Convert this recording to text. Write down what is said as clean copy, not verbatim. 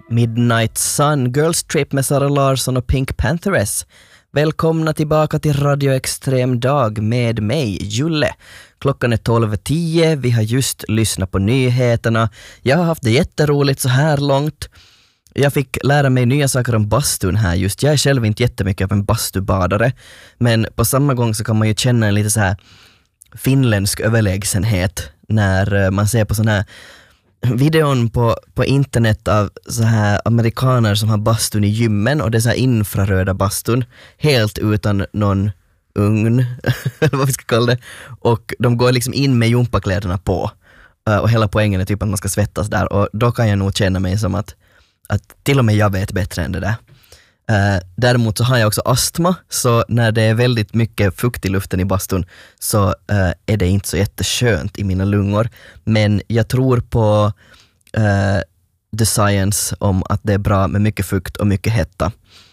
Midnight Sun, Girls Trip med Sara Larsson och Pink Pantheress. Välkomna tillbaka till Radio Extrem Dag med mig, Julle. Klockan är 12:10, vi har just lyssnat på nyheterna. Jag har haft det jätteroligt så här långt. Jag fick lära mig nya saker om bastun här just. Jag är själv inte jättemycket av en bastubadare, men på samma gång så kan man ju känna en lite så här finländsk överlägsenhet när man ser på sån här videon på internet av så här amerikaner som har bastun i gymmen, och det är så här infraröda bastun helt utan någon ugn eller vad vi ska kalla det, och de går liksom in med gympakläderna på, och hela poängen är typ att man ska svettas där, och då kan jag nog känna mig som att till och med jag vet bättre än det där. Däremot så har jag också astma, så när det är väldigt mycket fukt i luften i bastun så är det inte så jätteskönt i mina lungor. Men jag tror på the science om att det är bra med mycket fukt och mycket hetta.